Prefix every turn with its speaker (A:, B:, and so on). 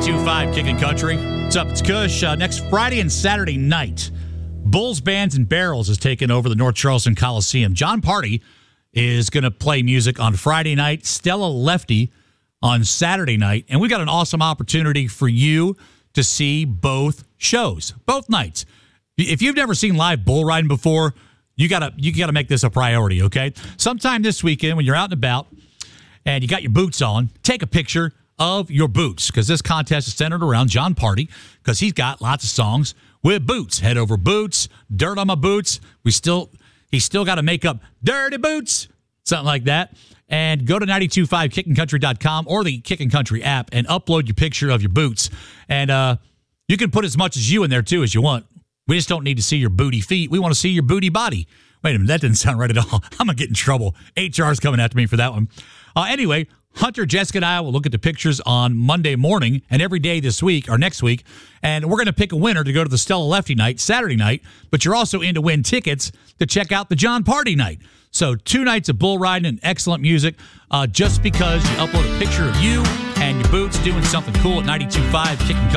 A: 92.5 Kickin' Country. What's up? It's Kush. Next Friday and Saturday night, Bulls, Bands, and Barrels is taking over the North Charleston Coliseum. Jon Pardi is going to play music on Friday night, Stella Lefty on Saturday night, and we got an awesome opportunity for you to see both shows, both nights. If you've never seen live bull riding before, you gotta make this a priority, okay? Sometime this weekend when you're out and about and you got your boots on, take a picture of your boots, because this contest is centered around Jon Pardi, because he's got lots of songs with boots. Head Over Boots, Dirt on My Boots. He's still got to make up Dirty Boots, something like that. And go to 925kickincountry.com or the Kickin' Country app and upload your picture of your boots. And you can put as much as you in there, too, as you want. We just don't need to see your booty feet. We want to see your booty body. Wait a minute, that didn't sound right at all. I'm going to get in trouble. HR's coming after me for that one. Anyway, Hunter, Jessica, and I will look at the pictures on Monday morning and every day this week or next week, and we're going to pick a winner to go to the Stella Lefty night, Saturday night, but you're also in to win tickets to check out the Jon Pardi night. So 2 nights of bull riding and excellent music just because you upload a picture of you and your boots doing something cool at 92.5 Kickin' Country.